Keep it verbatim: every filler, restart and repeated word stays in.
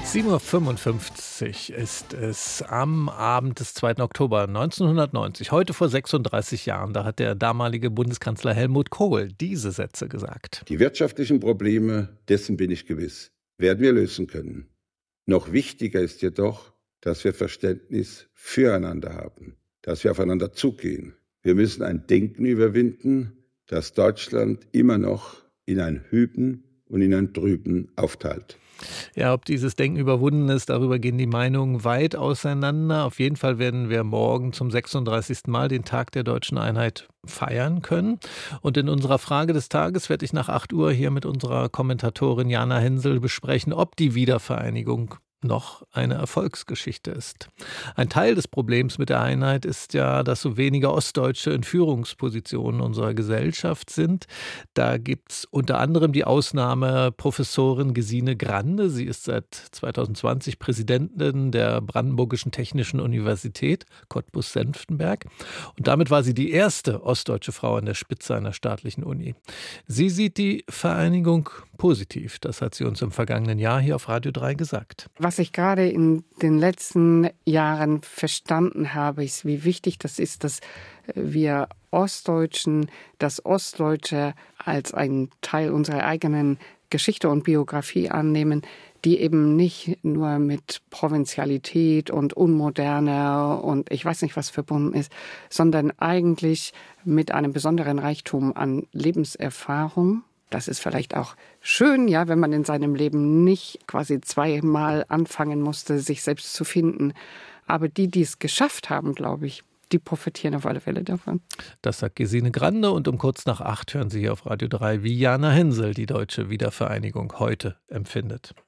sieben Uhr fünfundfünfzig ist es am Abend des zweiten Oktober neunzehnhundertneunzig. Heute vor sechsunddreißig Jahren, da hat der damalige Bundeskanzler Helmut Kohl diese Sätze gesagt. Die wirtschaftlichen Probleme, dessen bin ich gewiss, werden wir lösen können. Noch wichtiger ist jedoch, dass wir Verständnis füreinander haben, dass wir aufeinander zugehen. Wir müssen ein Denken überwinden, das Deutschland immer noch in ein Hüben und in ein Drüben aufteilt. Ja, ob dieses Denken überwunden ist, darüber gehen die Meinungen weit auseinander. Auf jeden Fall werden wir morgen zum sechsunddreißigsten Mal den Tag der deutschen Einheit feiern können. Und in unserer Frage des Tages werde ich nach acht Uhr hier mit unserer Kommentatorin Jana Hensel besprechen, ob die Wiedervereinigung noch eine Erfolgsgeschichte ist. Ein Teil des Problems mit der Einheit ist ja, dass so wenige Ostdeutsche in Führungspositionen unserer Gesellschaft sind. Da gibt es unter anderem die Ausnahme Professorin Gesine Grande. Sie ist seit zweitausendzwanzig Präsidentin der Brandenburgischen Technischen Universität Cottbus-Senftenberg. Und damit war sie die erste ostdeutsche Frau an der Spitze einer staatlichen Uni. Sie sieht die Vereinigung positiv. Das hat sie uns im vergangenen Jahr hier auf Radio drei gesagt. Was ich gerade in den letzten Jahren verstanden habe, ist, wie wichtig das ist, dass wir Ostdeutschen das Ostdeutsche als einen Teil unserer eigenen Geschichte und Biografie annehmen, die eben nicht nur mit Provinzialität und Unmoderne und ich weiß nicht was verbunden ist, sondern eigentlich mit einem besonderen Reichtum an Lebenserfahrung. Das ist vielleicht auch schön, ja, wenn man in seinem Leben nicht quasi zweimal anfangen musste, sich selbst zu finden. Aber die, die es geschafft haben, glaube ich, die profitieren auf alle Fälle davon. Das sagt Gesine Grande und um kurz nach acht hören Sie hier auf Radio drei, wie Jana Hensel die deutsche Wiedervereinigung heute empfindet.